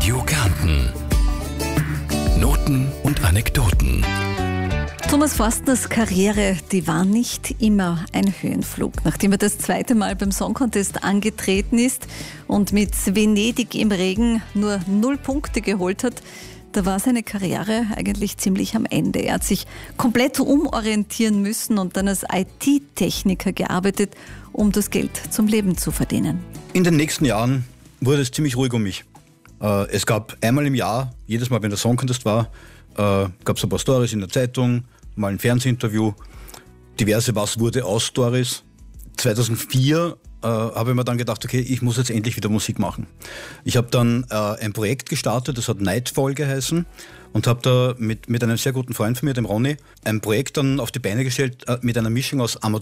Radio Kärnten. Noten und Anekdoten. Thomas Forstners Karriere, die war nicht immer ein Höhenflug. Nachdem er das zweite Mal beim Song Contest angetreten ist und mit Venedig im Regen nur 0 Punkte geholt hat, da war seine Karriere eigentlich ziemlich am Ende. Er hat sich komplett umorientieren müssen und dann als IT-Techniker gearbeitet, um das Geld zum Leben zu verdienen. In den nächsten Jahren wurde es ziemlich ruhig um mich. Es gab einmal im Jahr, jedes Mal, wenn der Song Contest war, gab es ein paar Stories in der Zeitung, mal ein Fernsehinterview, diverse Was wurde aus Stories. 2004 habe ich mir dann gedacht, okay, ich muss jetzt endlich wieder Musik machen. Ich habe dann ein Projekt gestartet, das hat Nightfall geheißen, und habe da mit einem sehr guten Freund von mir, dem Ronny, ein Projekt dann auf die Beine gestellt mit einer Mischung aus